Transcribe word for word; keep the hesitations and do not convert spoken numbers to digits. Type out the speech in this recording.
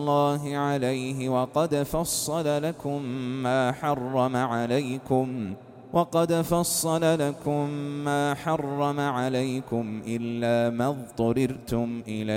الله عليه وقد فصل لكم ما حرم عليكم وقد فصل لكم ما حرم عليكم إلا ما اضطررتم إليه